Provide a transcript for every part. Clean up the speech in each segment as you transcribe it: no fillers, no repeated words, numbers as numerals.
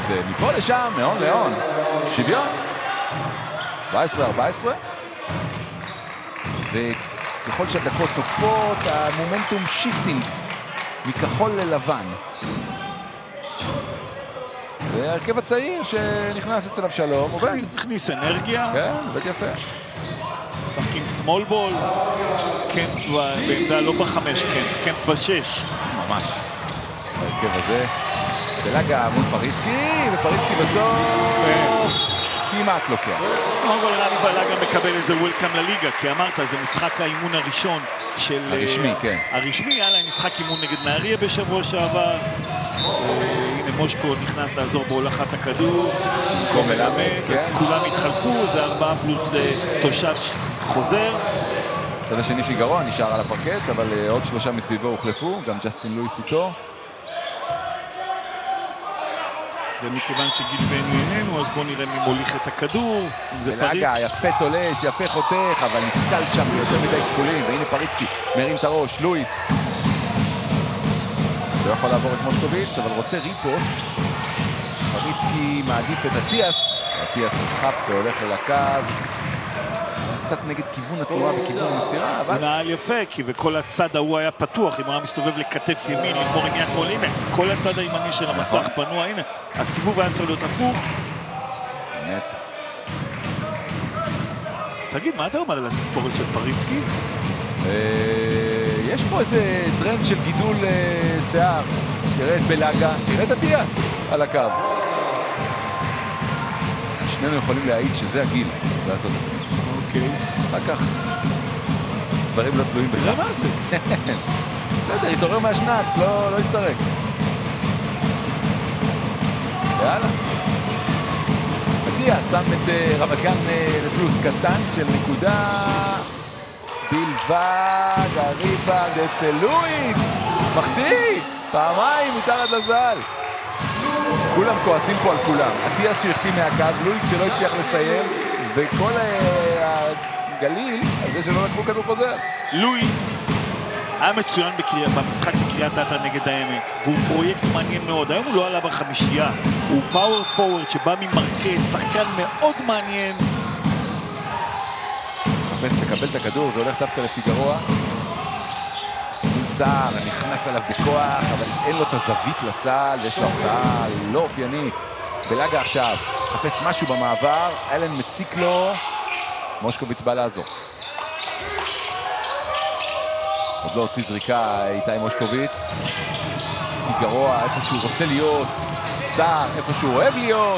זה מפה לשם, מהון להון. שוויון. 17-14. וככל שהדקות תוקפות, המומנטום שיפטינג מכחול ללבן. והרכב הצעיר שנכנס אצל אבשלום עובד. הכניס אנרגיה. כן, עובד יפה. משחקים סמול בול. קמפ בעמדה לא בחמש, קמפ בשש. ממש. ההרכב הזה. בלגה מול פריצקי, ופריצקי בסוף כמעט לוקח. קודם כל רני בלגה מקבל איזה וולקאם לליגה, כי אמרת, זה משחק האימון הראשון של... הרשמי, כן. הרשמי, היה להם משחק אימון נגד נהריה בשבוע שעבר. הנה מושקו נכנס לעזור בהולכת הכדור. במקום מלמד, אז כולם התחלפו, זה 4 פלוס תושב חוזר. הצד השני פיגרו נשאר על הפרקט, אבל עוד 3 מסביבו הוחלפו, גם ג'סטין לואיס איתו. ומכיוון שגיל בן איננו, אז בואו נראה מי מוליך את הכדור, אם זה פריץ. בלגה, יפה תולש, יפה חותך, אבל נתקל שם יותר מדי כפולים, והנה פריצקי, מרים את הראש, לואיס. לא יכול לעבור את מושקוביץ, אבל רוצה ריפוסט. פריצקי מעדיף את אטיאס, אטיאס נדחף והולך אל הקו. קצת נגד כיוון התנועה וכיוון המסירה, אבל... הוא נעל יפה, כי בכל הצד ההוא היה פתוח, אם הוא היה מסתובב לכתף ימין, לגמור עם יד שמאל, הנה, כל הצד הימני של המסך פנוע, הנה, הסיבוב היה צריך להיות הפוך. באמת. תגיד, מה אתה אומר על התספורת של פריצקי? יש פה איזה טרנד של גידול שיער. תראה את בלגה, תראה את אטיאס על הקו. שנינו יכולים להעיד שזה הגיל לעשות את זה. אוקיי. אחר כך דברים לא תלויים בכלל. תראה מה זה? בסדר, התעורר מהשנץ, לא יסתרק. יאללה. אטיאס שם את רמת גן לפלוס קטן של נקודה בלבד. הריבאונד אצל לואיס. מחטיא! פעמיים מתחת לזל. כולם כועסים פה על כולם. אטיאס שהחטיא מהקו, לואיס שלא הצליח לסיים, וכל הגליל על זה שלא לקחו כדור חוזר. לואיס היה מצוין במשחק בקריית אתא נגד העמק, והוא פרויקט מעניין מאוד. היום הוא לא עלה בחמישייה, הוא פאוור פורוורד שבא ממרקט, שחקן מאוד מעניין. מחפש לקבל את הכדור, זה הולך דווקא לפיגרואה. סער נכנס עליו בכוח, אבל אין לו את הזווית לסל, ויש לו הפתעה לא אופיינית. בלגה עכשיו, מחפש משהו במעבר, אלן מציק לו, מושקוביץ בא לעזור. עוד לא הוציא זריקה איתי מושקוביץ. פיגרואה איפה שהוא רוצה להיות, סער איפה שהוא אוהב להיות.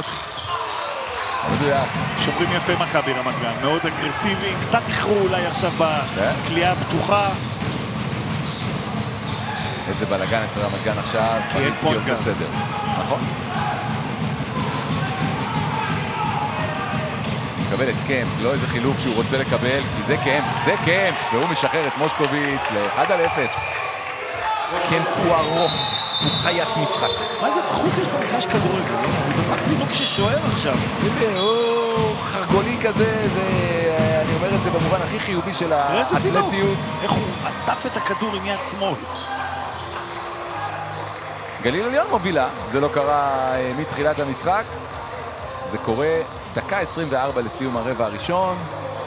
שומרים יפה מכבי רמת גן, מאוד אגרסיביים, קצת איחרו אולי עכשיו בקליעה הפתוחה. איזה בלגן אצל רמת גן עכשיו, פריצקי עושה סדר, נכון? מקבל את קמפ, לא איזה חילוף שהוא רוצה לקבל, כי זה קמפ, והוא משחרר את מושקוביץ ל1-0. קמפ הוא ארוך, הוא חיית משחק. מה זה בחוץ יש במגרש כדורגל? הוא דפק זינוק ששוער עכשיו. הוא חרגולי כזה, אני אומר את זה במובן הכי חיובי של האתלטיות. איך הוא עטף את הכדור עם יד שמאל. גליל עליון מובילה, זה לא קרה מתחילת המשחק. זה קורה דקה 24 לסיום הרבע הראשון.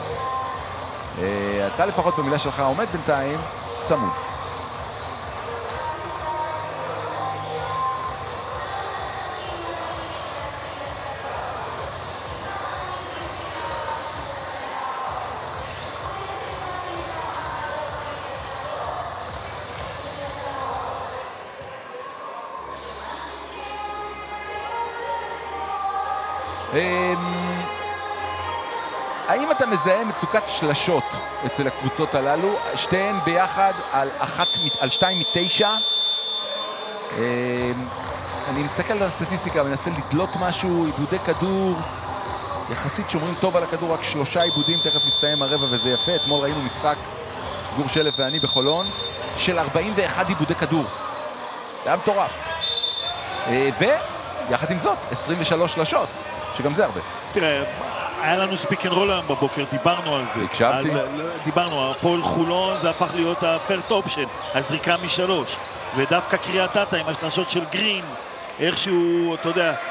אתה לפחות במילה שלך עומד בינתיים צמוד. האם אתה מזהה מצוקת שלשות אצל הקבוצות הללו? שתיהן ביחד על 2 מ-9. אני מסתכל על הסטטיסטיקה, מנסה לדלות משהו, עיבודי כדור. יחסית שומרים טוב על הכדור, רק 3 עיבודים, תכף מסתיים הרבע וזה יפה. אתמול ראינו משחק, גור שלף ואני בחולון, של 41 עיבודי כדור. זה היה מטורף. ויחד עם זאת, 23 שלשות, שגם זה הרבה. תראה, היה לנו ספיק אנד רול היום בבוקר, דיברנו על זה. הקשבתי. דיברנו, הפועל חולון זה הפך להיות ה-first option, הזריקה מ3. ודווקא קריית אתא עם השלשות של גרין, איכשהו, אתה יודע,